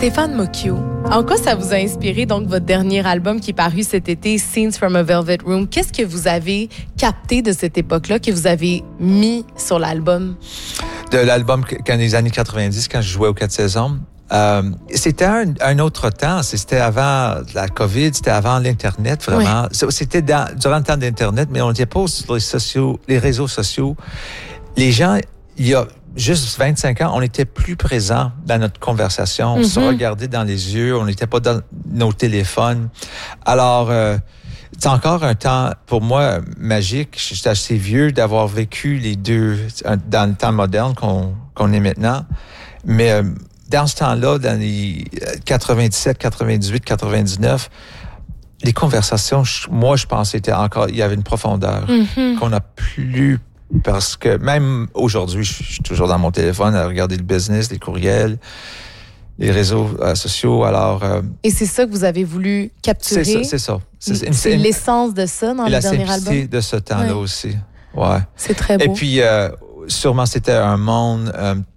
Stéphane Mocchio, en quoi ça vous a inspiré donc votre dernier album qui est paru cet été, Scenes from a Velvet Room? Qu'est-ce que vous avez capté de cette époque-là que vous avez mis sur l'album? De l'album dans les années 90, quand je jouais aux 4 saisons, c'était un autre temps. C'était avant la COVID, c'était avant l'Internet, vraiment. Oui. C'était durant le temps d'Internet, mais on n'était pas sur les réseaux sociaux. Les gens, il y a juste 25 ans, on était plus présents dans notre conversation. On se regardait dans les yeux, on n'était pas dans nos téléphones. Alors, c'est encore un temps, pour moi, magique. Je suis assez vieux d'avoir vécu les deux dans le temps moderne qu'on est maintenant. Mais dans ce temps-là, dans les 97, 98, 99, les conversations, moi, je pense qu'il y avait une profondeur qu'on n'a plus. Parce que même aujourd'hui, je suis toujours dans mon téléphone à regarder le business, les courriels, les réseaux sociaux. Alors, et c'est ça que vous avez voulu capturer? C'est ça. C'est l'essence de ça dans le dernier album? La simplicité de ce temps-là aussi. Ouais. C'est très beau. Et puis, sûrement, c'était un monde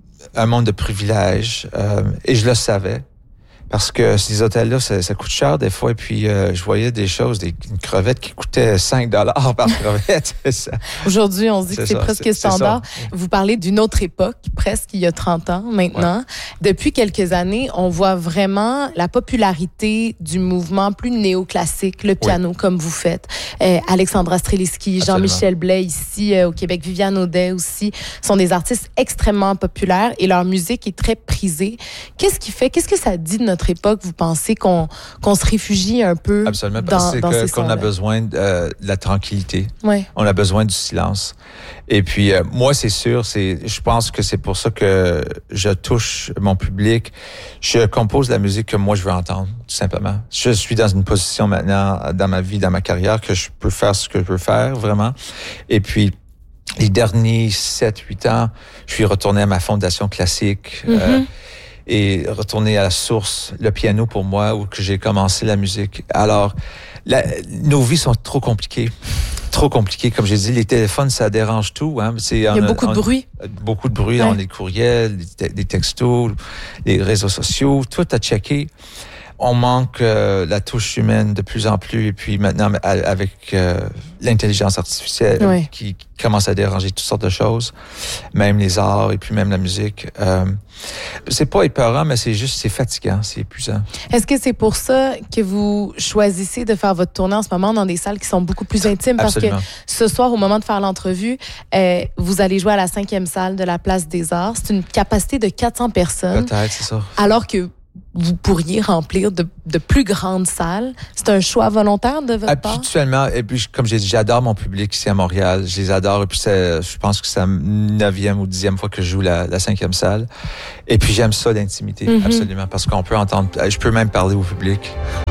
de privilèges. Et je le savais. Parce que ces hôtels-là, ça coûte cher des fois. Et puis, je voyais des choses, une crevette qui coûtait 5 $ par crevette. Aujourd'hui, on se dit que c'est presque standard. Vous parlez d'une autre époque, presque il y a 30 ans maintenant. Ouais. Depuis quelques années, on voit vraiment la popularité du mouvement plus néoclassique, le piano, comme vous faites. Alexandra Streliski, Jean-Michel Blais ici au Québec, Viviane Audet aussi, sont des artistes extrêmement populaires et leur musique est très prisée. Qu'est-ce que ça dit de notre époque, vous pensez qu'on se réfugie un peu? Absolument, parce qu'on a besoin de la tranquillité. Ouais. On a besoin du silence. Et puis, moi, c'est sûr, je pense que c'est pour ça que je touche mon public. Je compose la musique que moi, je veux entendre, tout simplement. Je suis dans une position maintenant, dans ma vie, dans ma carrière, que je peux faire ce que je veux faire, vraiment. Et puis, les derniers 7-8 ans, je suis retourné à ma fondation classique. Et retourner à la source, le piano pour moi, où que j'ai commencé la musique. Alors, nos vies sont trop compliquées. Trop compliquées. Comme j'ai dit, les téléphones, ça dérange tout. Hein. Il y a beaucoup de bruit. Beaucoup de bruit dans les courriels, les textos, les réseaux sociaux, tout à checker. On manque la touche humaine de plus en plus. Et puis maintenant, avec l'intelligence artificielle qui commence à déranger toutes sortes de choses, même les arts et puis même la musique. C'est pas épeurant, mais c'est fatigant, c'est épuisant. Est-ce que c'est pour ça que vous choisissez de faire votre tournée en ce moment dans des salles qui sont beaucoup plus intimes? Parce Absolument. Que ce soir, au moment de faire l'entrevue, vous allez jouer à la 5e salle de la Place des Arts. C'est une capacité de 400 personnes. Peut-être, c'est ça. Alors que vous pourriez remplir de plus grandes salles. C'est un choix volontaire de votre part? Habituellement, et puis comme j'ai dit, j'adore mon public ici à Montréal. Je les adore. Et puis je pense que c'est la 9e ou 10e fois que je joue la 5e salle. Et puis j'aime ça, l'intimité, absolument. Parce qu'on peut entendre, je peux même parler au public.